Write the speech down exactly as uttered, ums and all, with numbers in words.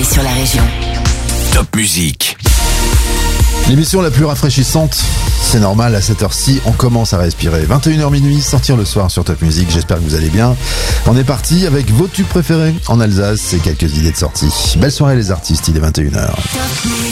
préférés sur la région. Top Musique. L'émission la plus rafraîchissante, c'est normal, à cette heure-ci, on commence à respirer. vingt et une heures minuit, sortir le soir sur Top Musique, j'espère que vous allez bien. On est parti avec vos tubes préférés en Alsace et quelques idées de sortie. Belle soirée les artistes, il est vingt et une heures.